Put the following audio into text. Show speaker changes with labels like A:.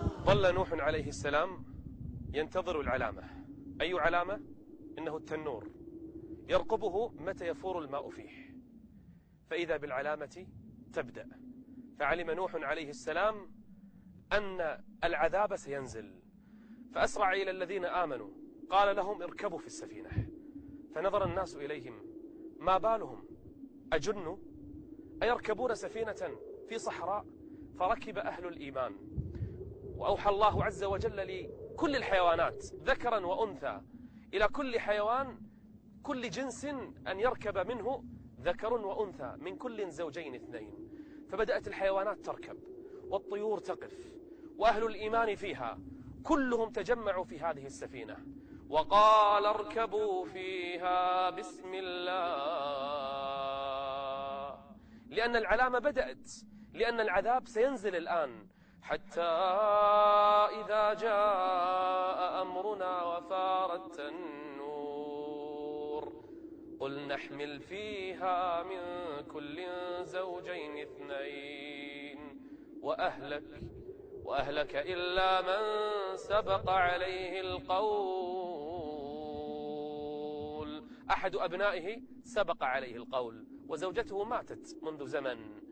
A: ظل نوح عليه السلام ينتظر العلامة. أي علامة؟ إنه التنور يرقبه متى يفور الماء فيه، فإذا بالعلامة تبدأ. فعلم نوح عليه السلام أن العذاب سينزل، فأسرع إلى الذين آمنوا قال لهم اركبوا في السفينة. فنظر الناس إليهم ما بالهم أجنوا أيركبون سفينة في صحراء؟ فركب أهل الإيمان، وأوحى الله عز وجل لكل الحيوانات ذكرا وأنثى، إلى كل حيوان كل جنس أن يركب منه ذكر وأنثى من كل زوجين اثنين. فبدأت الحيوانات تركب والطيور تقف، وأهل الإيمان فيها كلهم تجمعوا في هذه السفينة، وقال اركبوا فيها بسم الله، لأن العلامة بدأت، لأن العذاب سينزل الآن. حتى إذا جاء أمرنا وفارت التنور قل نحمل فيها من كل زوجين اثنين وأهلك إلا من سبق عليه القول. أحد أبنائه سبق عليه القول، وزوجته ماتت منذ زمن.